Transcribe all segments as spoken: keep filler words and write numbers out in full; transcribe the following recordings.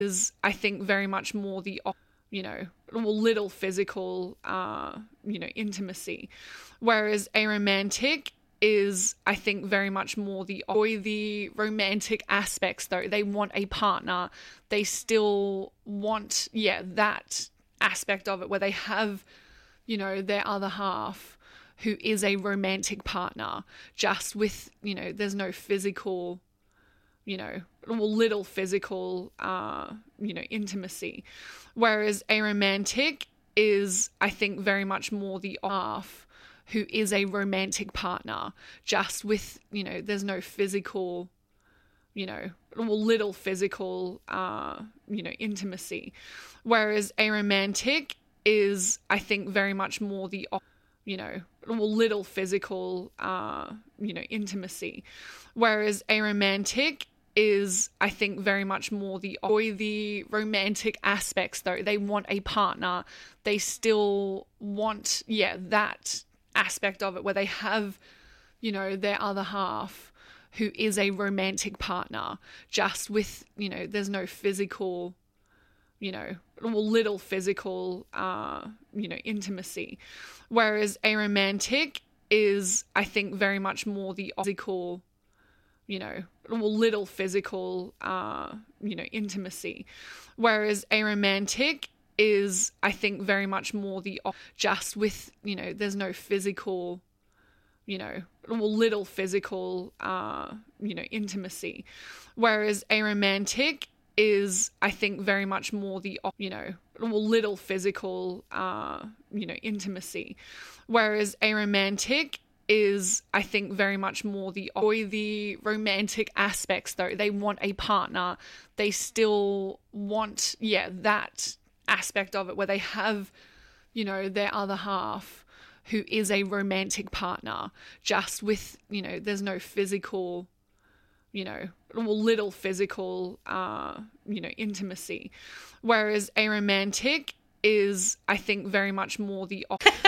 is, I think, very much more the, you know, little physical, uh, you know, intimacy. Whereas a romantic is, I think, very much more the, the romantic aspects, though. They want a partner. They still want, yeah, that aspect of it where they have, you know, their other half who is a romantic partner, just with, you know, there's no physical, you know, little physical, uh, you know, intimacy. Whereas a romantic is, I think, very much more the half who is a romantic partner, just with, you know, there's no physical, you know, little physical, uh, you know, intimacy. Whereas a romantic is, I think, very much more the, you know, little physical, uh, you know, intimacy. Whereas a romantic is, I think, very much more the, the romantic aspects, though. They want a partner. They still want, yeah, that aspect of it where they have, you know, their other half who is a romantic partner, just with, you know, there's no physical, you know, little physical, uh, you know, intimacy. Whereas a romantic is, I think, very much more the physical, you know, little physical, uh, you know, intimacy. Whereas a romantic is, I think, very much more the, just with, you know, there's no physical, you know, little physical, uh, you know, intimacy. Whereas a romantic is, I think, very much more the, you know, little physical, uh, you know, intimacy. Whereas a romantic is, I think, very much more the, the romantic aspects, though. They want a partner. They still want, yeah, that aspect of it where they have, you know, their other half who is a romantic partner, just with, you know, there's no physical, you know, little physical, uh, you know, intimacy. Whereas a romantic is, I think, very much more the...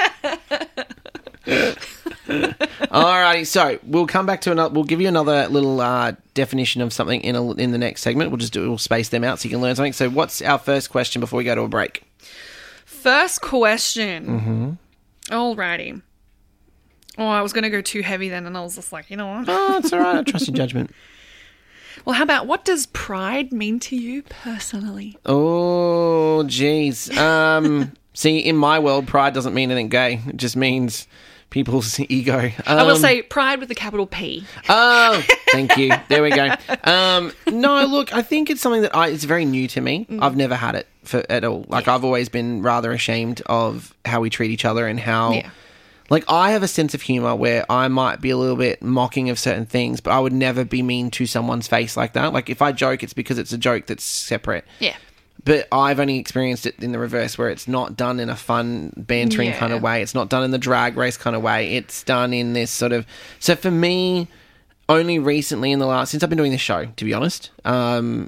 Alrighty, so we'll come back to another. We'll give you another little uh, definition of something in a, in the next segment. We'll just do. We'll space them out so you can learn something. So, what's our first question before we go to a break? First question. Mm-hmm. Alrighty. Oh, I was going to go too heavy then, and I was just like, you know what? Oh, it's all right. I trust your judgment. Well, how about, what does pride mean to you personally? Oh, jeez. Um, see, in my world, pride doesn't mean anything gay. It just means people's ego. Um, I will say pride with a capital P. Oh, thank you. There we go. Um, no, look, I think it's something that I, it's very new to me. Mm. I've never had it for at all. Like, yeah. I've always been rather ashamed of how we treat each other and how... Yeah. Like, I have a sense of humour where I might be a little bit mocking of certain things, but I would never be mean to someone's face like that. Like, if I joke, it's because it's a joke that's separate. Yeah. But I've only experienced it in the reverse, where it's not done in a fun, bantering yeah. kind of way. It's not done in the drag race kind of way. It's done in this sort of... So for me, only recently in the last... Since I've been doing this show, to be honest, um,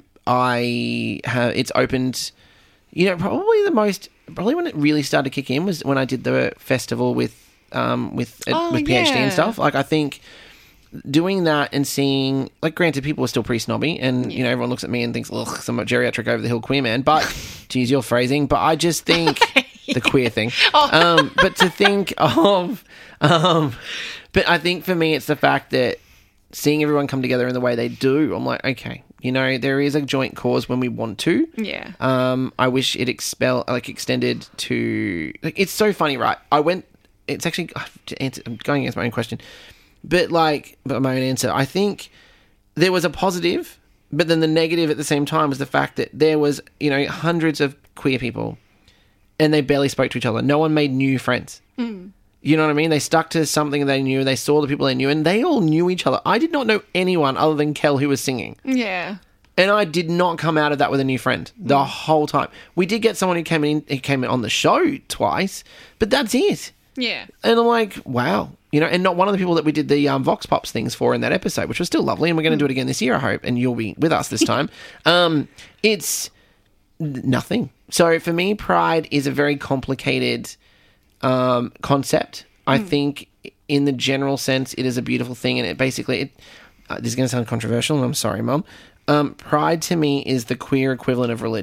I have... It's opened... You know, probably the most... Probably when it really started to kick in was when I did the festival with... Um, with oh, with PhD yeah. and stuff. Like, I think doing that and seeing, like, granted, people are still pretty snobby, and yeah. you know, everyone looks at me and thinks, ugh, I'm a geriatric over the hill queer man. But to use your phrasing, but I just think the queer thing. Oh. Um, but to think of, um, but I think for me, it's the fact that seeing everyone come together in the way they do, I'm like, okay, you know, there is a joint cause when we want to. Yeah. Um, I wish it expel like extended to. Like, it's so funny, right? I went. It's actually, to answer, I'm going against my own question, but like, but my own answer. I think there was a positive, but then the negative at the same time was the fact that there was, you know, hundreds of queer people and they barely spoke to each other. No one made new friends. Mm. You know what I mean? They stuck to something they knew. They saw the people they knew and they all knew each other. I did not know anyone other than Kel who was singing. Yeah. And I did not come out of that with a new friend the mm. whole time. We did get someone who came in, who came in on the show twice, but that's it. Yeah. And I'm like, wow. You know, and not one of the people that we did the um, Vox Pops things for in that episode, which was still lovely, and we're going to mm. do it again this year, I hope, and you'll be with us this time. um, it's nothing. So for me, pride is a very complicated um, concept. I mm. think in the general sense, it is a beautiful thing, and it basically, it, uh, this is going to sound controversial, and I'm sorry, Mum. Um, pride to me is the queer equivalent of religion.